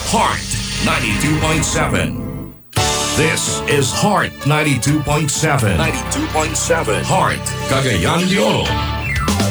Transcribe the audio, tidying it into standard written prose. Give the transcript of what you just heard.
Heart 92.7. This is Heart 92.7. 92.7. Heart, Cagayan de Oro.